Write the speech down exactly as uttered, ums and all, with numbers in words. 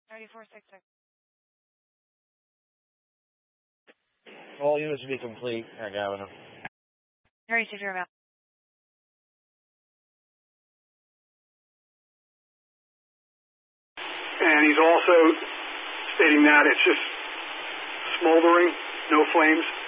thirty-four six six. All units will be complete, Eric Avenue. Very severe about. And he's also stating that it's just smoldering, no flames.